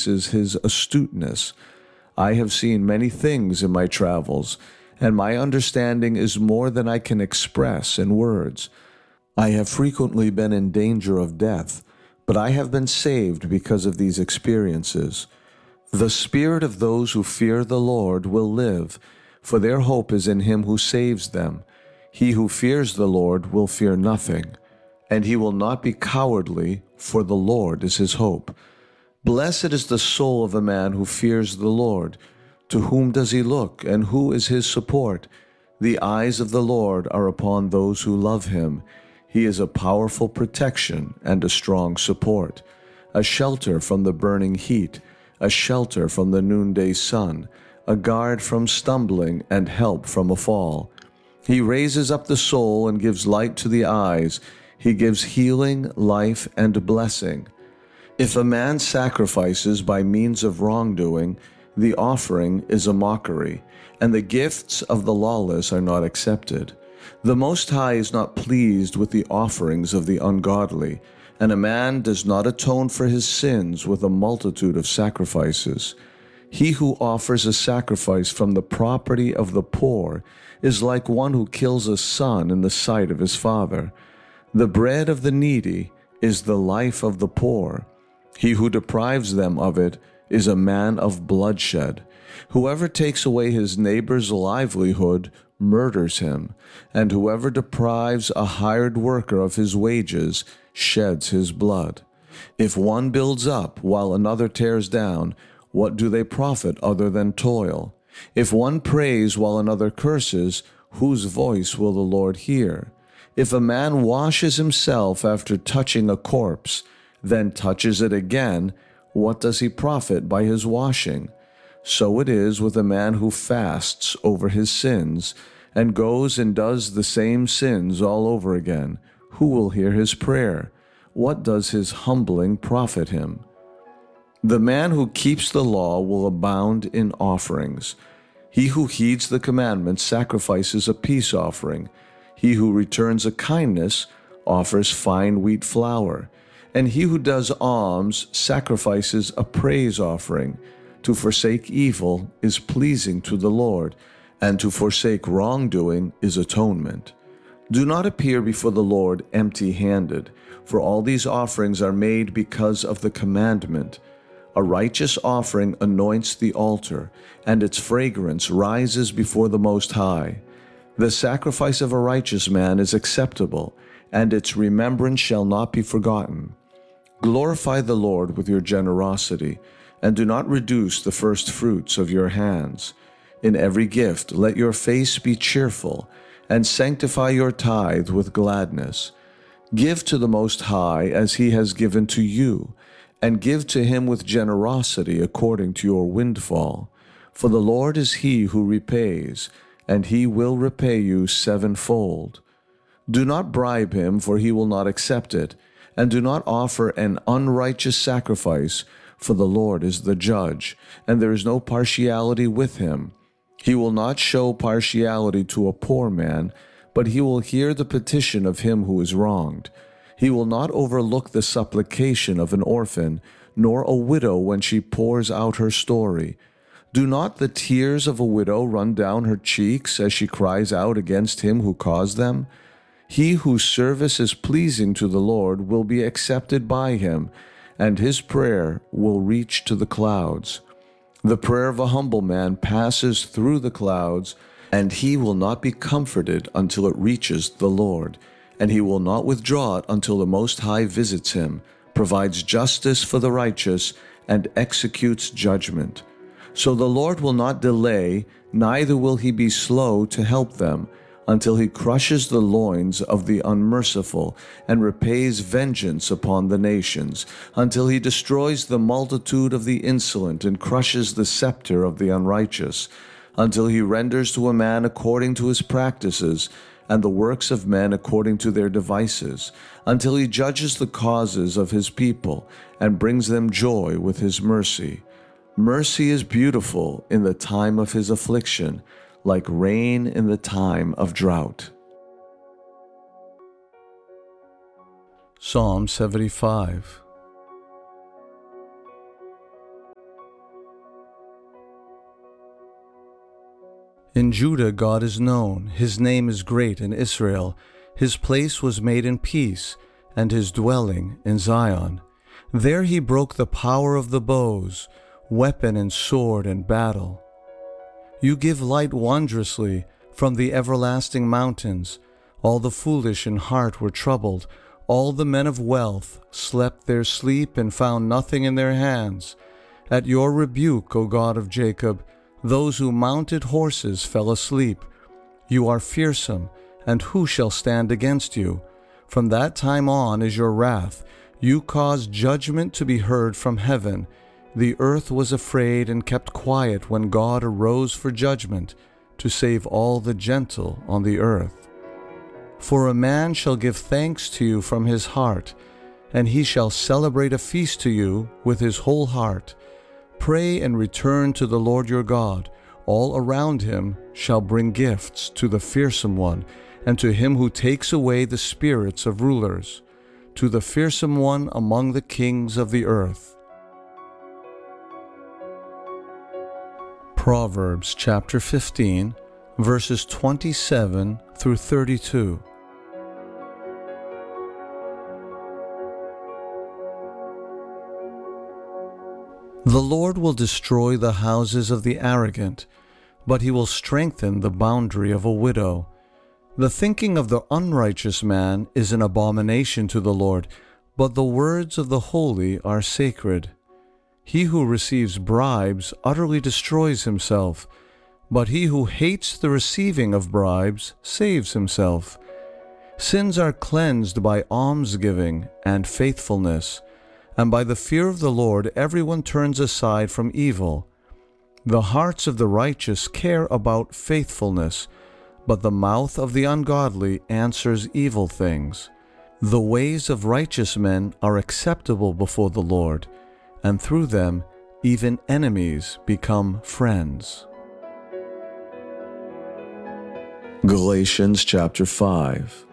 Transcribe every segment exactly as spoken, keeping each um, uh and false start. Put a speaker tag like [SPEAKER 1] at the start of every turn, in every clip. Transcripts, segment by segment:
[SPEAKER 1] showcases his astuteness. I have seen many things in my travels, and my understanding is more than I can express in words. I have frequently been in danger of death, but I have been saved because of these experiences. The spirit of those who fear the Lord will live, for their hope is in him who saves them. He who fears the Lord will fear nothing, and he will not be cowardly, for the Lord is his hope. Blessed is the soul of a man who fears the Lord. To whom does he look, and who is his support? The eyes of the Lord are upon those who love him. He is a powerful protection and a strong support, a shelter from the burning heat, a shelter from the noonday sun, a guard from stumbling and help from a fall. He raises up the soul and gives light to the eyes. He gives healing, life, and blessing. If a man sacrifices by means of wrongdoing, the offering is a mockery, and the gifts of the lawless are not accepted. The Most High is not pleased with the offerings of the ungodly, and a man does not atone for his sins with a multitude of sacrifices. He who offers a sacrifice from the property of the poor is like one who kills a son in the sight of his father. The bread of the needy is the life of the poor. He who deprives them of it is a man of bloodshed. Whoever takes away his neighbor's livelihood murders him, and whoever deprives a hired worker of his wages sheds his blood. If one builds up while another tears down, what do they profit other than toil? If one prays while another curses, whose voice will the Lord hear? If a man washes himself after touching a corpse, then touches it again, what does he profit by his washing? So it is with a man who fasts over his sins, and goes and does the same sins all over again. Who will hear his prayer? What does his humbling profit him? The man who keeps the law will abound in offerings. He who heeds the commandments sacrifices a peace offering. He who returns a kindness offers fine wheat flour. And he who does alms sacrifices a praise offering. To forsake evil is pleasing to the Lord, and to forsake wrongdoing is atonement. Do not appear before the Lord empty-handed, for all these offerings are made because of the commandment. A righteous offering anoints the altar, and its fragrance rises before the Most High. The sacrifice of a righteous man is acceptable, and its remembrance shall not be forgotten. Glorify the Lord with your generosity, and do not reduce the first fruits of your hands. In every gift let your face be cheerful, and sanctify your tithe with gladness. Give to the Most High as he has given to you, and give to him with generosity according to your windfall. For the Lord is he who repays, and he will repay you sevenfold. Do not bribe him, for he will not accept it, and do not offer an unrighteous sacrifice, for the Lord is the judge, and there is no partiality with him. He will not show partiality to a poor man, but he will hear the petition of him who is wronged. He will not overlook the supplication of an orphan, nor a widow when she pours out her story. Do not the tears of a widow run down her cheeks as she cries out against him who caused them? He whose service is pleasing to the Lord will be accepted by him, and his prayer will reach to the clouds. The prayer of a humble man passes through the clouds, and he will not be comforted until it reaches the Lord, and he will not withdraw it until the Most High visits him, provides justice for the righteous, and executes judgment. So the Lord will not delay, neither will he be slow to help them, until he crushes the loins of the unmerciful and repays vengeance upon the nations, until he destroys the multitude of the insolent and crushes the scepter of the unrighteous, until he renders to a man according to his practices, and the works of men according to their devices, until he judges the causes of his people, and brings them joy with his mercy. Mercy is beautiful in the time of his affliction, like rain in the time of drought. Psalm seventy-five. In Judah God is known, his name is great in Israel. His place was made in peace, and his dwelling in Zion. There he broke the power of the bows, weapon and sword and battle. You give light wondrously from the everlasting mountains. All the foolish in heart were troubled. All the men of wealth slept their sleep and found nothing in their hands. At your rebuke, O God of Jacob, those who mounted horses fell asleep. You are fearsome, and who shall stand against you? From that time on is your wrath. You caused judgment to be heard from heaven. The earth was afraid and kept quiet when God arose for judgment, to save all the gentle on the earth. For a man shall give thanks to you from his heart, and he shall celebrate a feast to you with his whole heart. Pray and return to the Lord your God. All around him shall bring gifts to the fearsome one, and to him who takes away the spirits of rulers, to the fearsome one among the kings of the earth. Proverbs chapter fifteen, verses twenty-seven through thirty-two. The Lord will destroy the houses of the arrogant, but he will strengthen the boundary of a widow. The thinking of the unrighteous man is an abomination to the Lord, but the words of the holy are sacred. He who receives bribes utterly destroys himself, but he who hates the receiving of bribes saves himself. Sins are cleansed by almsgiving and faithfulness, and by the fear of the Lord everyone turns aside from evil. The hearts of the righteous care about faithfulness, but the mouth of the ungodly answers evil things. The ways of righteous men are acceptable before the Lord, and through them even enemies become friends. Galatians chapter five.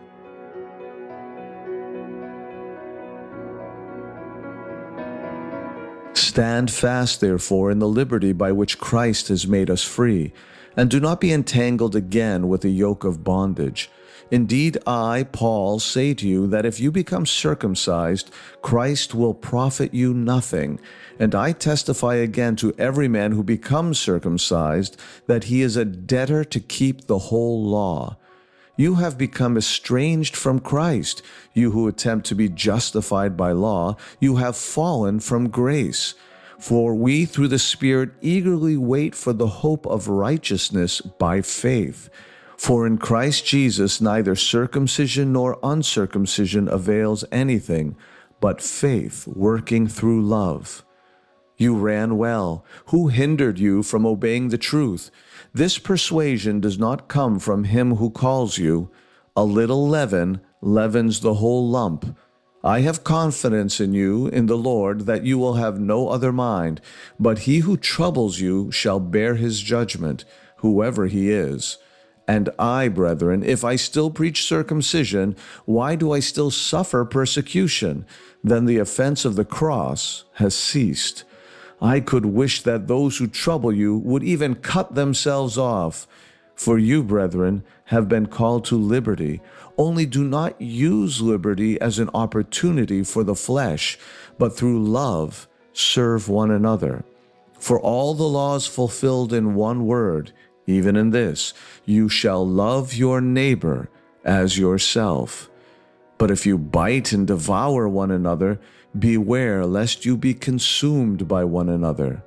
[SPEAKER 1] Stand fast, therefore, in the liberty by which Christ has made us free, and do not be entangled again with a yoke of bondage. Indeed, I, Paul, say to you that if you become circumcised, Christ will profit you nothing. And I testify again to every man who becomes circumcised that he is a debtor to keep the whole law. You have become estranged from Christ, you who attempt to be justified by law. You have fallen from grace. For we, through the Spirit, eagerly wait for the hope of righteousness by faith. For in Christ Jesus neither circumcision nor uncircumcision avails anything, but faith working through love. You ran well. Who hindered you from obeying the truth? This persuasion does not come from him who calls you. A little leaven leavens the whole lump. I have confidence in you, in the Lord, that you will have no other mind, but he who troubles you shall bear his judgment, whoever he is. And I, brethren, if I still preach circumcision, why do I still suffer persecution? Then the offense of the cross has ceased. I could wish that those who trouble you would even cut themselves off. For you, brethren, have been called to liberty. Only do not use liberty as an opportunity for the flesh, but through love serve one another. For all the laws fulfilled in one word, even in this, you shall love your neighbor as yourself. But if you bite and devour one another, beware lest you be consumed by one another.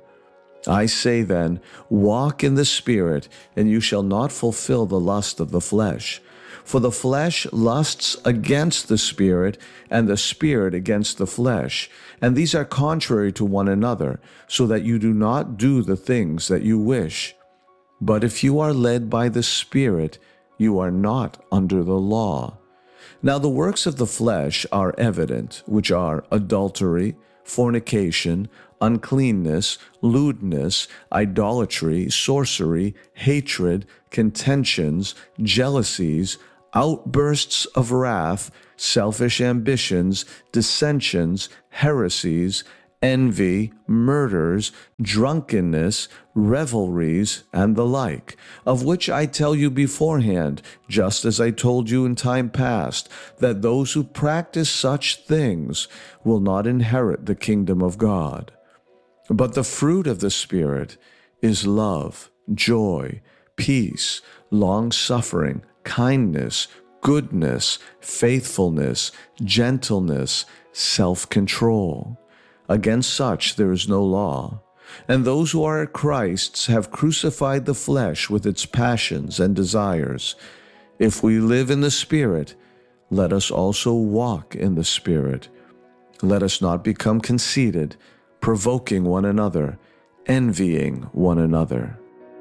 [SPEAKER 1] I say then, walk in the Spirit, and you shall not fulfill the lust of the flesh. For the flesh lusts against the Spirit, and the Spirit against the flesh, and these are contrary to one another, so that you do not do the things that you wish. But if you are led by the Spirit, you are not under the law. Now the works of the flesh are evident, which are adultery, fornication, uncleanness, lewdness, idolatry, sorcery, hatred, contentions, jealousies, outbursts of wrath, selfish ambitions, dissensions, heresies, envy, murders, drunkenness, revelries, and the like, of which I tell you beforehand, just as I told you in time past, that those who practice such things will not inherit the kingdom of God. But the fruit of the Spirit is love, joy, peace, long-suffering, kindness, goodness, faithfulness, gentleness, self-control. Against such there is no law. And those who are Christ's have crucified the flesh with its passions and desires. If we live in the Spirit, let us also walk in the Spirit. Let us not become conceited, provoking one another, envying one another.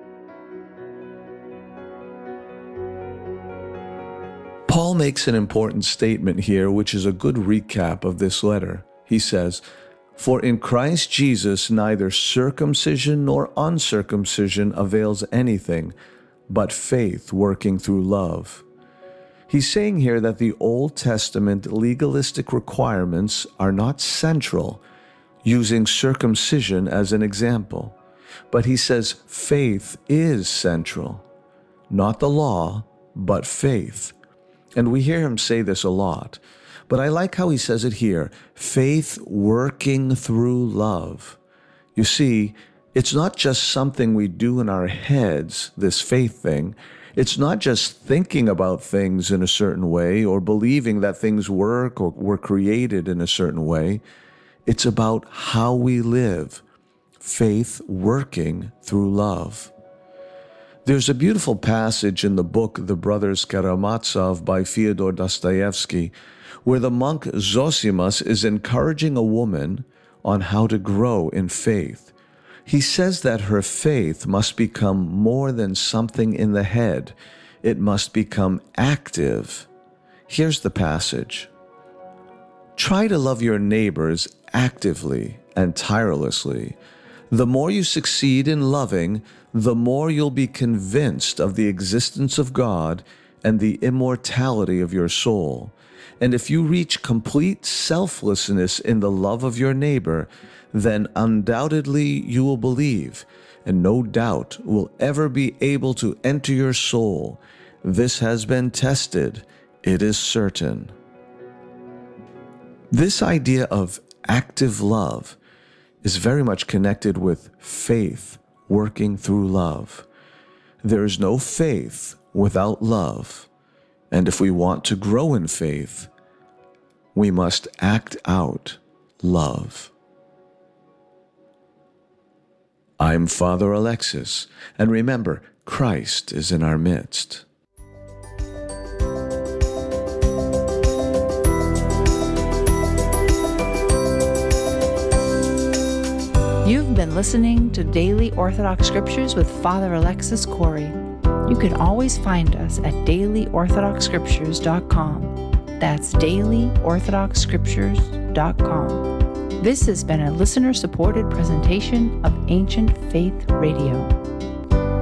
[SPEAKER 1] Paul makes an important statement here, which is a good recap of this letter. He says, "For in Christ Jesus neither circumcision nor uncircumcision avails anything, but faith working through love." He's saying here that the Old Testament legalistic requirements are not central, using circumcision as an example. But he says faith is central, not the law, but faith. And we hear him say this a lot. But I like how he says it here, faith working through love. You see, it's not just something we do in our heads, this faith thing. It's not just thinking about things in a certain way or believing that things work or were created in a certain way. It's about how we live, faith working through love. There's a beautiful passage in the book The Brothers Karamazov by Fyodor Dostoevsky, where the monk Zosimus is encouraging a woman on how to grow in faith. He says that her faith must become more than something in the head. It must become active. Here's the passage. "Try to love your neighbors actively and tirelessly. The more you succeed in loving, the more you'll be convinced of the existence of God and the immortality of your soul. And if you reach complete selflessness in the love of your neighbor, then undoubtedly you will believe, and no doubt will ever be able to enter your soul. This has been tested. It is certain." This idea of active love is very much connected with faith working through love. There is no faith without love. And if we want to grow in faith, we must act out love. I'm Father Alexis, and remember, Christ is in our midst.
[SPEAKER 2] You've been listening to Daily Orthodox Scriptures with Father Alexis Corey. You can always find us at daily orthodox scriptures dot com. That's daily orthodox scriptures dot com. This has been a listener-supported presentation of Ancient Faith Radio.